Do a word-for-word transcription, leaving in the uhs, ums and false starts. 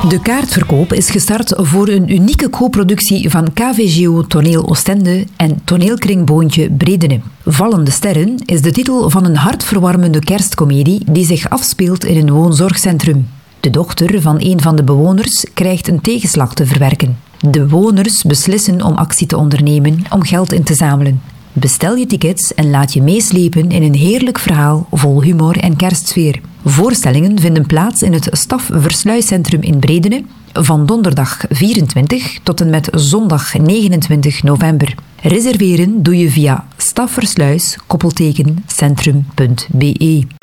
De kaartverkoop is gestart voor een unieke co-productie van K V G O Toneel Oostende en Toneelkring Boontje Bredene. Vallende Sterren is de titel van een hartverwarmende kerstcomedie die zich afspeelt in een woonzorgcentrum. De dochter van een van de bewoners krijgt een tegenslag te verwerken. De bewoners beslissen om actie te ondernemen om geld in te zamelen. Bestel je tickets en laat je meeslepen in een heerlijk verhaal vol humor en kerstsfeer. Voorstellingen vinden plaats in het Staf Versluiscentrum in Bredene van donderdag vierentwintig tot en met zondag negenentwintig november. Reserveren doe je via stafversluis koppelteken centrum punt be.